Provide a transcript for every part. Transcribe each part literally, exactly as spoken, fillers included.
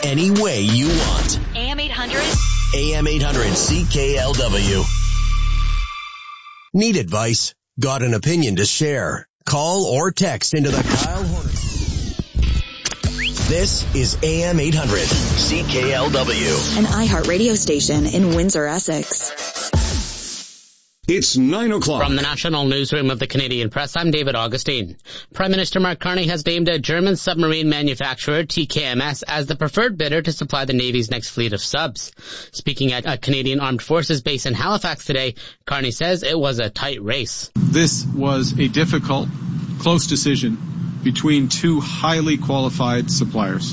any way you want. A M eight hundred. A M eight hundred C K L W. Need advice? Got an opinion to share? Call or text into the Kyle Horner. This is A M eight hundred C K L W. An iHeart radio station in Windsor, Essex. It's nine o'clock. From the National Newsroom of the Canadian Press, I'm David Augustine. Prime Minister Mark Carney has named a German submarine manufacturer, T K M S, as the preferred bidder to supply the Navy's next fleet of subs. Speaking at a Canadian Armed Forces base in Halifax today, Carney says it was a tight race. This was a difficult, close decision between two highly qualified suppliers.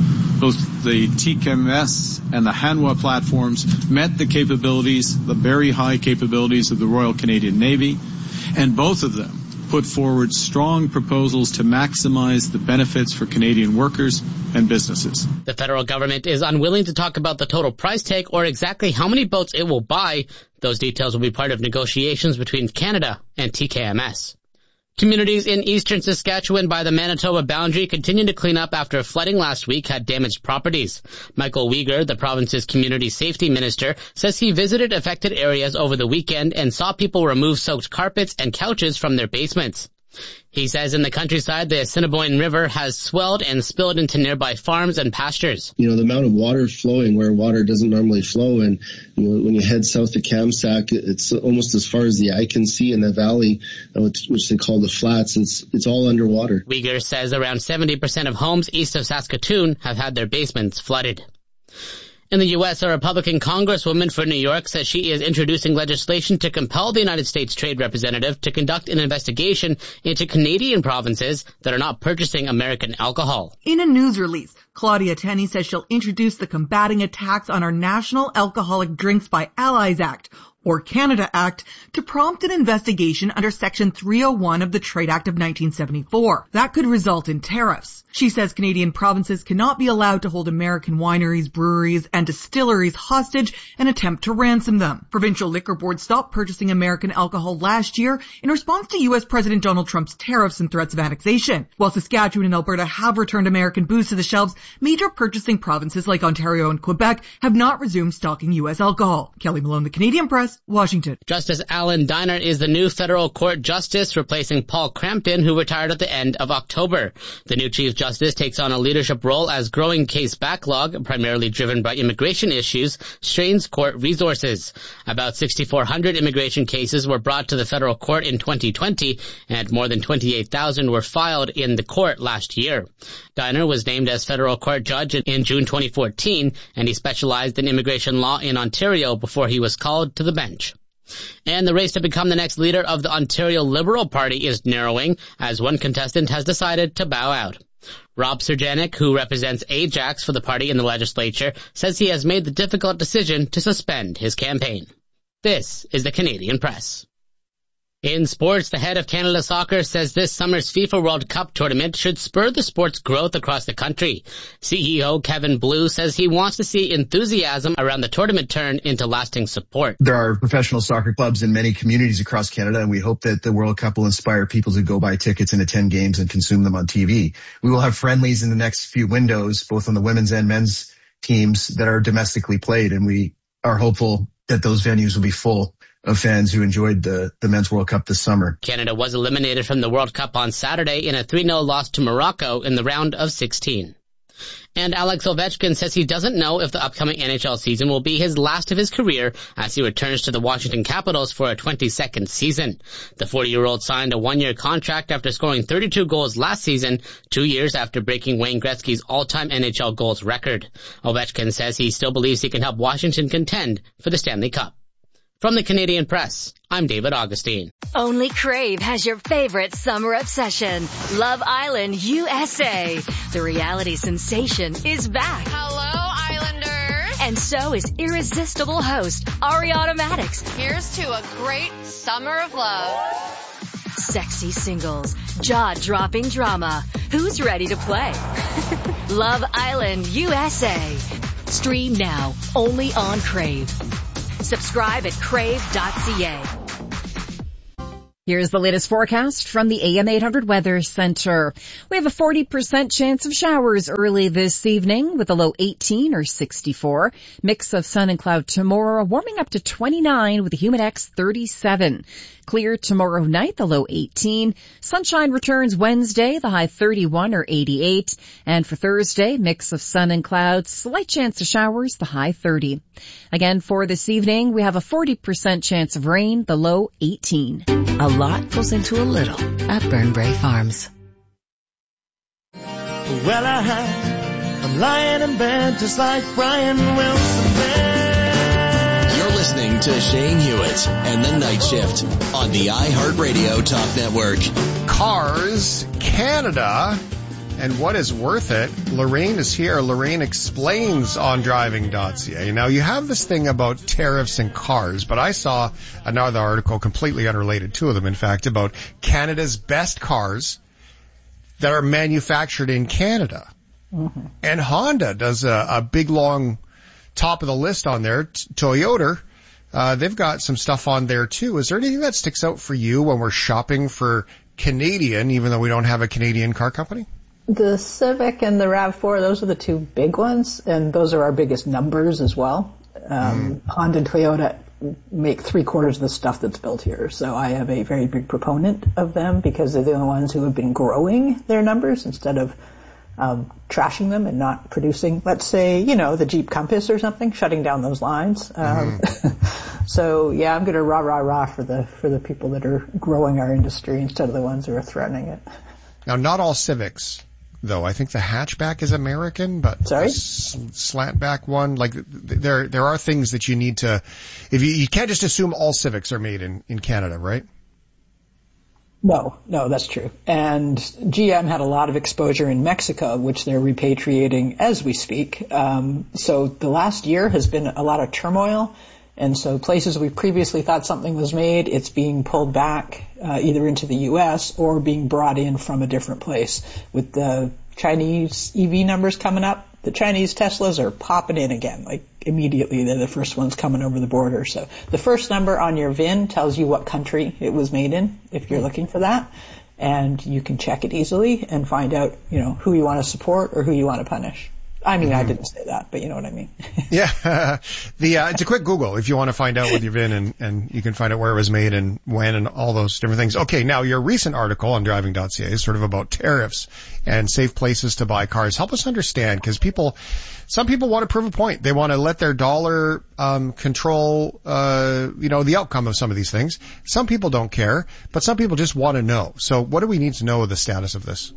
Both the T K M S and the Hanwha platforms met the capabilities, the very high capabilities of the Royal Canadian Navy, and both of them put forward strong proposals to maximize the benefits for Canadian workers and businesses. The federal government is unwilling to talk about the total price tag or exactly how many boats it will buy. Those details will be part of negotiations between Canada and T K M S. Communities in eastern Saskatchewan by the Manitoba boundary continue to clean up after flooding last week had damaged properties. Michael Uyghur, the province's community safety minister, says he visited affected areas over the weekend and saw people remove soaked carpets and couches from their basements. He says in the countryside, the Assiniboine River has swelled and spilled into nearby farms and pastures. You know, the amount of water flowing where water doesn't normally flow. And you know, when you head south to Kamsack, it's almost as far as the eye can see in the valley, which they call the flats. It's it's all underwater. Uyghur says around seventy percent of homes east of Saskatoon have had their basements flooded. In the U S, a Republican congresswoman for New York says she is introducing legislation to compel the United States Trade Representative to conduct an investigation into Canadian provinces that are not purchasing American alcohol. In a news release, Claudia Tenney says she'll introduce the Combating Attacks on Our National Alcoholic Drinks by Allies Act, or Canada Act, to prompt an investigation under Section three oh one of the Trade Act of nineteen seventy-four. That could result in tariffs. She says Canadian provinces cannot be allowed to hold American wineries, breweries, and distilleries hostage and attempt to ransom them. Provincial liquor boards stopped purchasing American alcohol last year in response to U S President Donald Trump's tariffs and threats of annexation. While Saskatchewan and Alberta have returned American booze to the shelves, major purchasing provinces like Ontario and Quebec have not resumed stocking U S alcohol. Kelly Malone, The Canadian Press, Washington. Justice Alan Diner is the new federal court justice, replacing Paul Crampton, who retired at the end of October. The new chief justice takes on a leadership role as growing case backlog, primarily driven by immigration issues, strains court resources. About sixty-four hundred immigration cases were brought to the federal court in twenty twenty, and more than twenty-eight thousand were filed in the court last year. Diner was named as federal court judge in June twenty fourteen, and he specialized in immigration law in Ontario before he was called to the bench. And the race to become the next leader of the Ontario Liberal Party is narrowing, as one contestant has decided to bow out. Rob Serjanik, who represents Ajax for the party in the legislature, says he has made the difficult decision to suspend his campaign. This is the Canadian Press. In sports, the head of Canada Soccer says this summer's FIFA World Cup tournament should spur the sport's growth across the country. C E O Kevin Blue says he wants to see enthusiasm around the tournament turn into lasting support. There are professional soccer clubs in many communities across Canada, and we hope that the World Cup will inspire people to go buy tickets and attend games and consume them on T V. We will have friendlies in the next few windows, both on the women's and men's teams that are domestically played, and we are hopeful that those venues will be full of fans who enjoyed the, the Men's World Cup this summer. Canada was eliminated from the World Cup on Saturday in a three nil loss to Morocco in the round of sixteen. And Alex Ovechkin says he doesn't know if the upcoming N H L season will be his last of his career as he returns to the Washington Capitals for a twenty-second season. The forty-year-old signed a one-year contract after scoring thirty-two goals last season, two years after breaking Wayne Gretzky's all-time N H L goals record. Ovechkin says he still believes he can help Washington contend for the Stanley Cup. From the Canadian Press, I'm David Augustine. Only Crave has your favorite summer obsession, Love Island U S A. The reality sensation is back. Hello, Islanders. And so is irresistible host Ariana Madix. Here's to a great summer of love. Sexy singles, jaw-dropping drama. Who's ready to play? Love Island U S A. Stream now, only on Crave. Subscribe at crave dot c a. Here's the latest forecast from the A M eight hundred Weather Center. We have a forty percent chance of showers early this evening with a low eighteen or sixty-four. Mix of sun and cloud tomorrow, warming up to twenty-nine with a humidex thirty-seven. Clear tomorrow night, the low eighteen. Sunshine returns Wednesday, the high thirty-one or eighty-eight. And for Thursday, mix of sun and clouds, slight chance of showers, the high thirty. Again, for this evening, we have a forty percent chance of rain, the low eighteen. A lot goes into a little at Burnbrae Farms. Well, I, I'm lying in bed just like Brian Wilson did. You're listening to Shane Hewitt and the Night Shift on the iHeartRadio Talk Network. Cars, Canada, and what is worth it? Lorraine is here. Lorraine explains on driving dot c a. Now, you have this thing about tariffs and cars, but I saw another article completely unrelated, two of them, in fact, about Canada's best cars that are manufactured in Canada. Mm-hmm. And Honda does a, a big, long top of the list on there. T- Toyota, uh, they've got some stuff on there, too. Is there anything that sticks out for you when we're shopping for Canadian, even though we don't have a Canadian car company? The Civic and the RAV four, those are the two big ones, and those are our biggest numbers as well. Um, mm. Honda and Toyota make three quarters of the stuff that's built here, so I am a very big proponent of them because they're the only ones who have been growing their numbers instead of um, trashing them and not producing, let's say, you know, the Jeep Compass or something, shutting down those lines. Um, mm. So, yeah, I'm going to rah, rah, rah for the, for the people that are growing our industry instead of the ones who are threatening it. Now, not all Civics, though. I think the hatchback is American, but Sorry? the slantback one, like there there are things that you need to, if you, you can't just assume all Civics are made in, in Canada, right? No, no, that's true. And G M had a lot of exposure in Mexico, which they're repatriating as we speak. Um, so the last year has been a lot of turmoil. And so places we previously thought something was made, it's being pulled back uh, either into the U S or being brought in from a different place. With the Chinese E V numbers coming up, the Chinese Teslas are popping in again, like immediately. They're the first ones coming over the border. So the first number on your V I N tells you what country it was made in, if you're looking for that. And you can check it easily and find out, you know, who you want to support or who you want to punish. I mean, I didn't say that, but you know what I mean. Yeah. the, uh, it's a quick Google if you want to find out with your V I N, and, and you can find out where it was made and when and all those different things. Okay, now your recent article on driving dot c a is sort of about tariffs and safe places to buy cars. Help us understand, because people, some people want to prove a point. They want to let their dollar, um, control, uh, you know, the outcome of some of these things. Some people don't care, but some people just want to know. So what do we need to know of the status of this?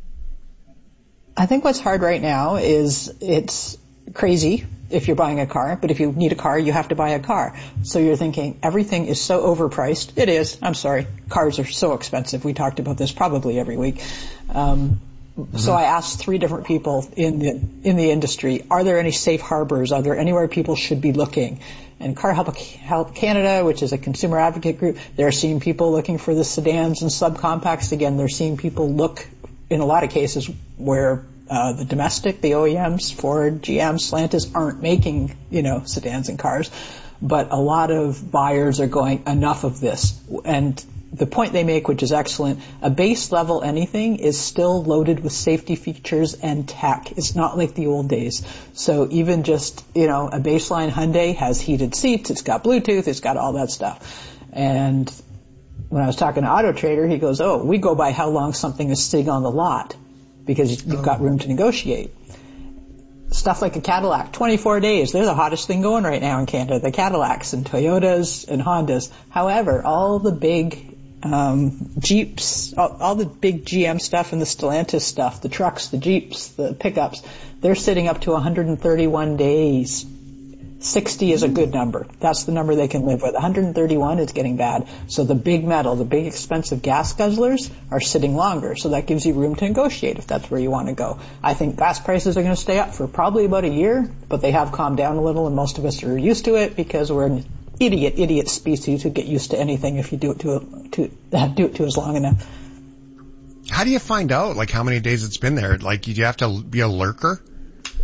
I think what's hard right now is it's crazy if you're buying a car, but if you need a car, you have to buy a car. So you're thinking everything is so overpriced. It is. I'm sorry. Cars are so expensive. We talked about this probably every week. Um, mm-hmm. So I asked three different people in the in the industry, are there any safe harbors? Are there anywhere people should be looking? And Car Help, Help Canada, which is a consumer advocate group, they're seeing people looking for the sedans and subcompacts. Again, they're seeing people look in a lot of cases where uh, the domestic, the O E Ms, Ford, G M, Stellantis aren't making, you know, sedans and cars. But a lot of buyers are going, enough of this. And the point they make, which is excellent, a base level anything is still loaded with safety features and tech. It's not like the old days. So even just, you know, a baseline Hyundai has heated seats, it's got Bluetooth, it's got all that stuff. And when I was talking to Auto Trader, he goes, oh, we go by how long something is sitting on the lot because you've got room to negotiate. Stuff like a Cadillac, twenty-four days. They're the hottest thing going right now in Canada, the Cadillacs and Toyotas and Hondas. However, all the big um, Jeeps, all, all the big G M stuff and the Stellantis stuff, the trucks, the Jeeps, the pickups, they're sitting up to one hundred thirty-one days. sixty is a good number. That's the number they can live with. one hundred thirty-one is getting bad. So the big metal, the big expensive gas guzzlers are sitting longer. So that gives you room to negotiate if that's where you want to go. I think gas prices are going to stay up for probably about a year, but they have calmed down a little and most of us are used to it because we're an idiot, idiot species who get used to anything if you do it to, to, do it to us long enough. How do you find out, like, how many days it's been there? Like, do you have to be a lurker?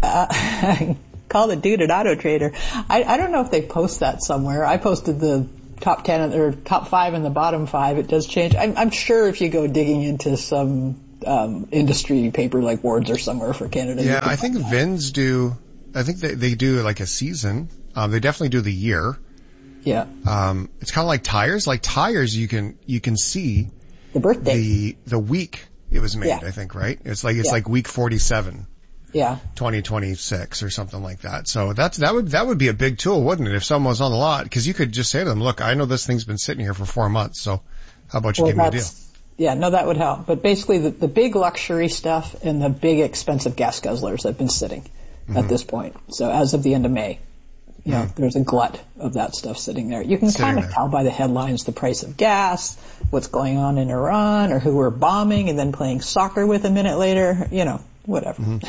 Uh, call the dude at Auto Trader. I, I don't know if they post that somewhere. I posted the top ten or top five and the bottom five, it does change. I'm, I'm sure if you go digging into some um, industry paper like Wards or somewhere for Canada. Yeah, I think V I Ns do. I think they they do like a season. Um, they definitely do the year. Yeah. Um, it's kind of like tires. Like tires, you can you can see the birthday, the the week it was made. Yeah. I think right. It's like it's Yeah. like week forty-seven. Yeah. twenty twenty-six or something like that. So that's, that would, that would be a big tool, wouldn't it? If someone was on the lot, cause you could just say to them, look, I know this thing's been sitting here for four months. So how about you well, give me a deal? Yeah, no, that would help. But basically the, the big luxury stuff and the big expensive gas guzzlers have been sitting mm-hmm. at this point. So as of the end of May, you know, mm-hmm. there's a glut of that stuff sitting there. You can sitting kind of there. tell by the headlines the price of gas, what's going on in Iran, or who we're bombing and then playing soccer with a minute later, you know, whatever. Mm-hmm.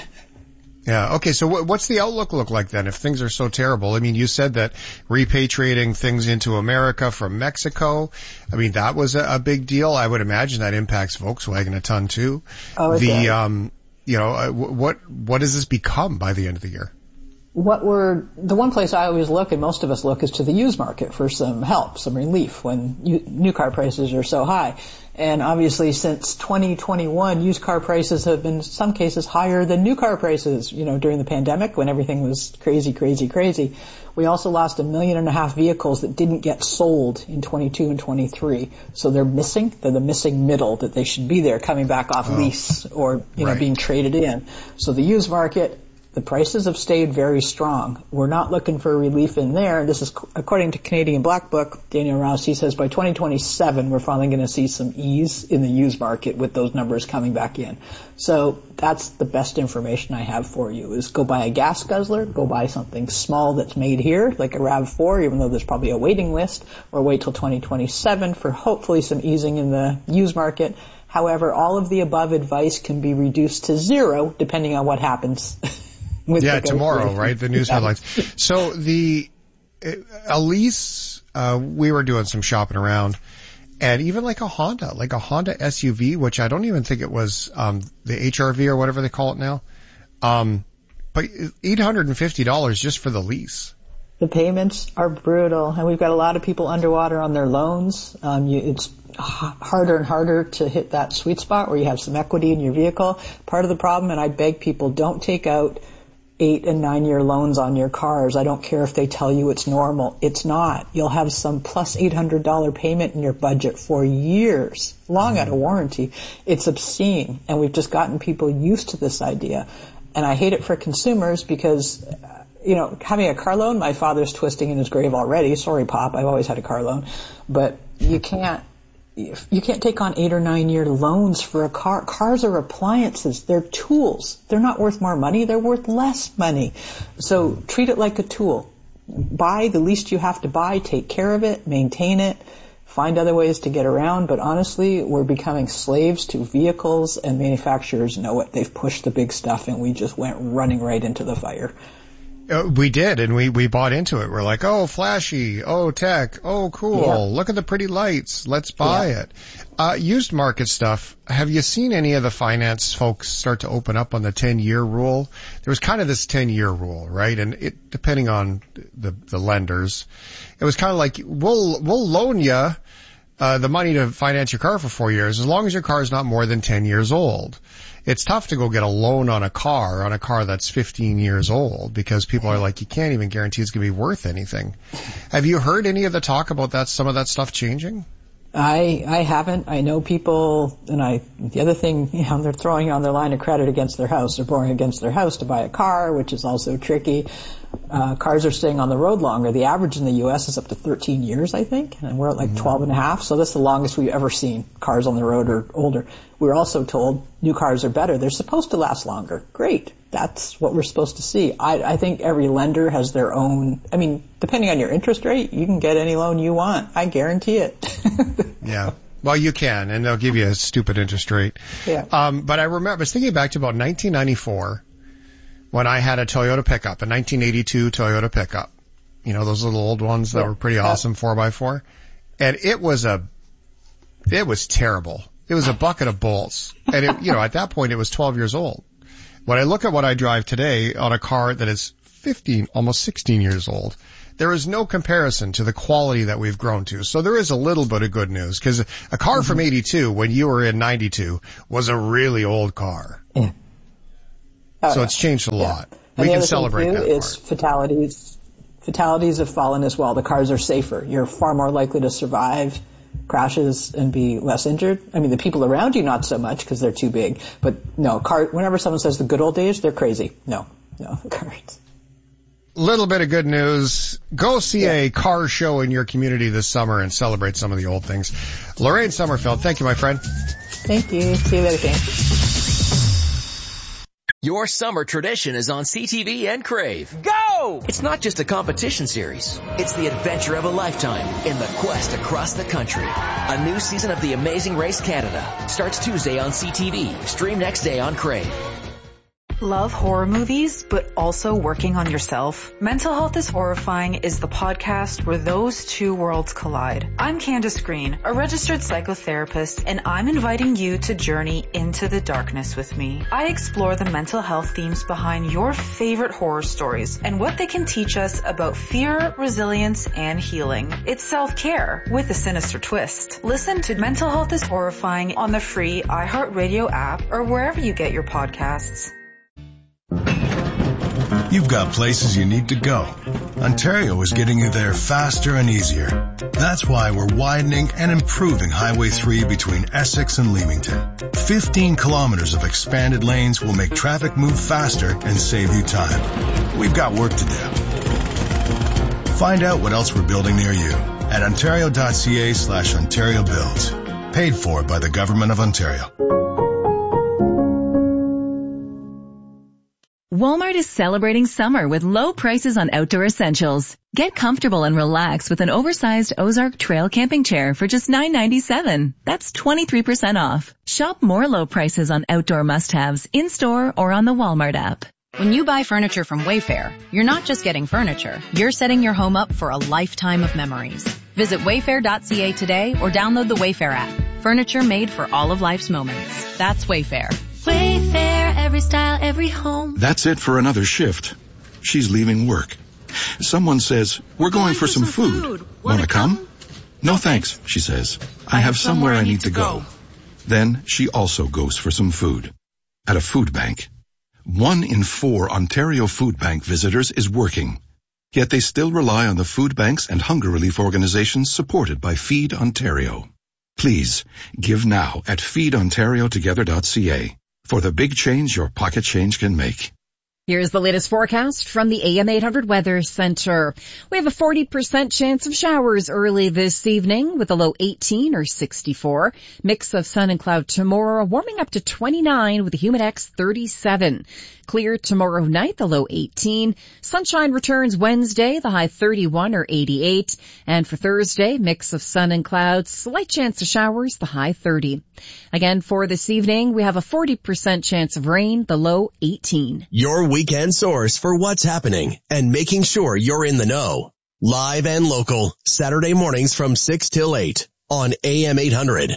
Yeah. Okay. So what's the outlook look like then if things are so terrible? I mean, you said that repatriating things into America from Mexico, I mean, that was a, a big deal. I would imagine that impacts Volkswagen a ton too. Oh, the, does. um, you know, uh, what, what does this become by the end of the year? What we're, the one place I always look, and most of us look, is to the used market for some help, some relief when you, new car prices are so high. And obviously since twenty twenty-one, used car prices have been in some cases higher than new car prices, you know, during the pandemic when everything was crazy, crazy, crazy. We also lost a million and a half vehicles that didn't get sold in twenty-two and twenty-three. So they're missing, they're the missing middle that they should be there coming back off oh. lease or, you know, right. being traded in. So the used market, the prices have stayed very strong. We're not looking for relief in there. This is according to Canadian Black Book. Daniel Rouse, he says by twenty twenty-seven, we're finally going to see some ease in the used market with those numbers coming back in. So that's the best information I have for you is go buy a gas guzzler, go buy something small that's made here, like a RAV four, even though there's probably a waiting list, or wait till twenty twenty-seven for hopefully some easing in the used market. However, all of the above advice can be reduced to zero depending on what happens. Yeah, tomorrow, right? The news headlines. So the, a lease, uh, we were doing some shopping around and even like a Honda, like a Honda S U V, which I don't even think it was, um, the H R V or whatever they call it now. Um, but eight hundred fifty dollars just for the lease. The payments are brutal and we've got a lot of people underwater on their loans. Um, you, it's harder and harder to hit that sweet spot where you have some equity in your vehicle. Part of the problem, and I beg people, don't take out eight and nine year loans on your cars. I don't care if they tell you it's normal. It's not. You'll have some plus eight hundred dollars payment in your budget for years, long out of warranty. It's obscene. And we've just gotten people used to this idea. And I hate it for consumers because, you know, having a car loan, my father's twisting in his grave already. Sorry, Pop. I've always had a car loan. But you can't, you can't take on eight or nine year loans for a car. Cars are appliances. They're tools. They're not worth more money. They're worth less money. So treat it like a tool. Buy the least you have to buy. Take care of it. Maintain it. Find other ways to get around. But honestly, we're becoming slaves to vehicles and manufacturers know it. They've pushed the big stuff and we just went running right into the fire. Uh, we did, and we, we bought into it. We're like, oh, flashy, oh, tech, oh, cool, yeah. Look at the pretty lights, let's buy yeah. it. Uh, used market stuff, have you seen any of the finance folks start to open up on the ten-year rule? There was kind of this ten-year rule, right? And it, depending on the, the lenders, it was kind of like, we'll, we'll loan you uh, the money to finance your car for four years as long as your car is not more than ten years old. It's tough to go get a loan on a car, on a car that's fifteen years old, because people are like, you can't even guarantee it's going to be worth anything. Have you heard any of the talk about that, some of that stuff changing? I, I haven't. I know people, and I, the other thing, you know, they're throwing on their line of credit against their house. They're borrowing against their house to buy a car, which is also tricky. Uh, cars are staying on the road longer. The average in the U S is up to thirteen years, I think, and we're at like mm-hmm. twelve and a half. So that's the longest we've ever seen cars on the road or older. We're also told new cars are better. They're supposed to last longer. Great. That's what we're supposed to see. I, I think every lender has their own, I mean, depending on your interest rate, you can get any loan you want. I guarantee it. Yeah. Well, you can, and they'll give you a stupid interest rate. Yeah. Um, but I remember, I was thinking back to about nineteen ninety-four when I had a Toyota pickup, a nineteen eighty-two Toyota pickup. You know, those little old ones that yeah. were pretty awesome, four by four. And it was a, it was terrible. It was a bucket of bolts. And it, you know, at that point it was twelve years old. When I look at what I drive today on a car that is fifteen, almost sixteen years old. There is no comparison to the quality that we've grown to. So there is a little bit of good news, because a car mm-hmm. from eighty-two, when you were in ninety-two, was a really old car. Yeah. Oh, so yeah. it's changed a lot. Yeah. We can celebrate too, that is part. fatalities. Fatalities have fallen as well. The cars are safer. You're far more likely to survive crashes and be less injured. I mean, the people around you, not so much because they're too big. But no, car, whenever someone says the good old days, they're crazy. No, no, cars. Little bit of good news. Go see yeah. a car show in your community this summer and celebrate some of the old things. Lorraine Sommerfeld, thank you, my friend. Thank you. See you later, King. Your summer tradition is on C T V and Crave. Go! It's not just a competition series. It's the adventure of a lifetime in the quest across the country. A new season of The Amazing Race Canada starts Tuesday on C T V. Stream next day on Crave. Love horror movies, but also working on yourself? Mental Health is Horrifying is the podcast where those two worlds collide. I'm Candace Green, a registered psychotherapist, and I'm inviting you to journey into the darkness with me. I explore the mental health themes behind your favorite horror stories and what they can teach us about fear, resilience, and healing. It's self-care with a sinister twist. Listen to Mental Health is Horrifying on the free iHeartRadio app or wherever you get your podcasts. You've got places you need to go. Ontario is getting you there faster and easier. That's why we're widening and improving Highway three between Essex and Leamington. fifteen kilometers of expanded lanes will make traffic move faster and save you time. We've got work to do. Find out what else we're building near you at ontario.ca slash Ontario Builds. Paid for by the Government of Ontario. Walmart is celebrating summer with low prices on outdoor essentials. Get comfortable and relax with an oversized Ozark Trail camping chair for just nine ninety-seven. That's twenty-three percent off. Shop more low prices on outdoor must-haves in-store or on the Walmart app. When you buy furniture from Wayfair, you're not just getting furniture. You're setting your home up for a lifetime of memories. Visit wayfair dot c a today or download the Wayfair app. Furniture made for all of life's moments. That's Wayfair. Wayfair, every style, every home. That's it for another shift. She's leaving work. Someone says, we're going, going for, for some, some food. food. Want to come? come? No thanks, she says. I, I have somewhere, somewhere I need to go. go. Then she also goes for some food. At a food bank. One in four Ontario Food Bank visitors is working. Yet they still rely on the food banks and hunger relief organizations supported by Feed Ontario. Please, give now at feed ontario together dot c a. For the big change your pocket change can make. Here's the latest forecast from the A M eight hundred Weather Center. We have a forty percent chance of showers early this evening with a low eighteen or sixty-four. Mix of sun and cloud tomorrow, warming up to twenty-nine with a humidex thirty-seven. Clear tomorrow night, the low eighteen. Sunshine returns Wednesday, the high thirty-one or eighty-eight. And for Thursday, mix of sun and clouds, slight chance of showers, the high thirty. Again, for this evening, we have a forty percent chance of rain, the low eighteen. Your weekend source for what's happening and making sure you're in the know. Live and local, Saturday mornings from six till eight on A M eight hundred.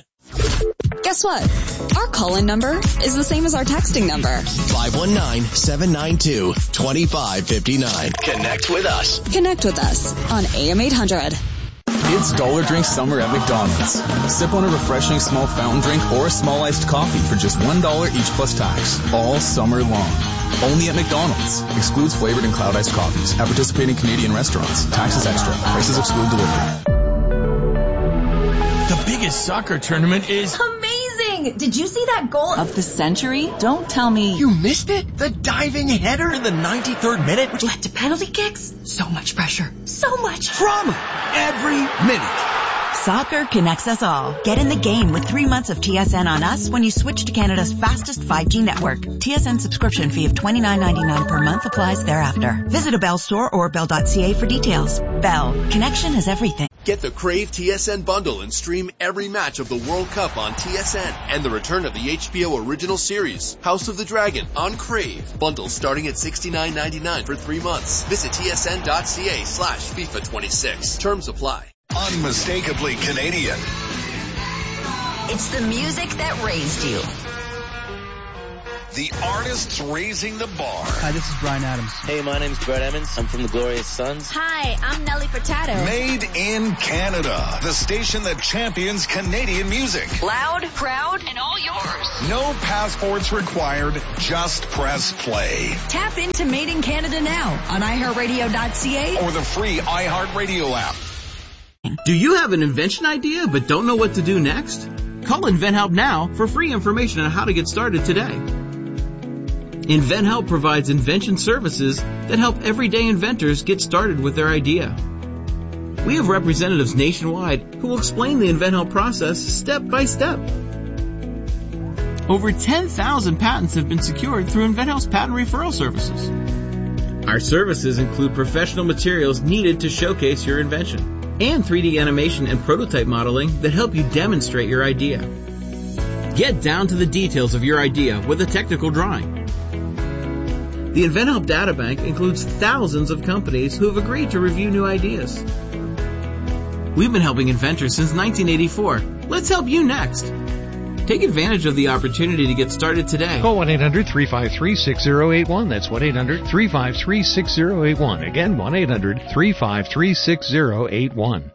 Guess what? Our call-in number is the same as our texting number. five one nine, seven nine two, two five five nine. Connect with us. Connect with us on A M eight hundred. It's Dollar Drink Summer at McDonald's. Sip on a refreshing small fountain drink or a small iced coffee for just one dollar each plus tax. All summer long. Only at McDonald's. Excludes flavored and cloud iced coffees. At participating Canadian restaurants. Taxes extra. Prices exclude delivery. The biggest soccer tournament is amazing! Did you see that goal of the century? Don't tell me you missed it? The diving header in the ninety-third minute, which led to penalty kicks? So much pressure. So much drama every minute. Soccer connects us all. Get in the game with three months of T S N on us when you switch to Canada's fastest five G network. T S N subscription fee of twenty-nine ninety-nine per month applies thereafter. Visit a Bell store or bell dot c a for details. Bell. Connection is everything. Get the Crave T S N bundle and stream every match of the World Cup on T S N and the return of the H B O original series, House of the Dragon, on Crave. Bundle starting at sixty-nine ninety-nine for three months. Visit T S N dot c a slash FIFA twenty-six. Terms apply. Unmistakably the artists raising the bar. Hi, this is Bryan Adams. Hey, my name's Brett Emmons. I'm from the Glorious Sons. Hi, I'm Nelly Furtado. Made in Canada, the station that champions Canadian music. Loud, proud, and all yours. No passports required, just press play. Tap into Made in Canada now on i heart radio dot c a or the free iHeartRadio app. Do you have an invention idea but don't know what to do next? Call InventHelp now for free information on how to get started today. InventHelp provides invention services that help everyday inventors get started with their idea. We have representatives nationwide who will explain the InventHelp process step by step. Over ten thousand patents have been secured through InventHelp's patent referral services. Our services include professional materials needed to showcase your invention and three D animation and prototype modeling that help you demonstrate your idea. Get down to the details of your idea with a technical drawing. The InventHelp Databank includes thousands of companies who have agreed to review new ideas. We've been helping inventors since nineteen eighty-four. Let's help you next. Take advantage of the opportunity to get started today. Call one eight hundred three five three six zero eight one. That's one eight hundred three five three six zero eight one. Again, one eight hundred three five three six zero eight one.